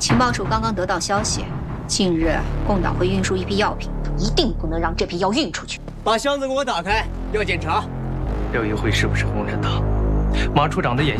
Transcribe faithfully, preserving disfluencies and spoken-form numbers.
情报处刚刚得到消息，近日共党会运输一批药品，一定不能让这批药运出去。 把箱子给我打开，要检查。 廖一辉是不是红人党？马处长的眼